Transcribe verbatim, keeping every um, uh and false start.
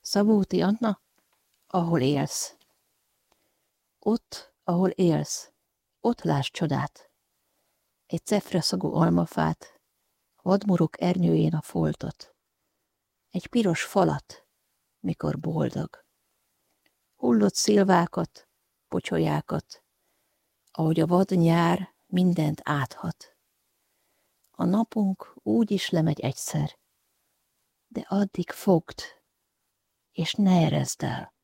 Szabóti Anna, ahol élsz. Ott, ahol élsz, ott láss csodát. Egy cefreszagú almafát, vadmurok ernyőjén a foltot. Egy piros falat, mikor boldog. Hullott szilvákat, pocsolyákat, ahogy a vad nyár mindent áthat. A napunk úgy is lemegy egyszer, de addig fogd, és ne erezd el.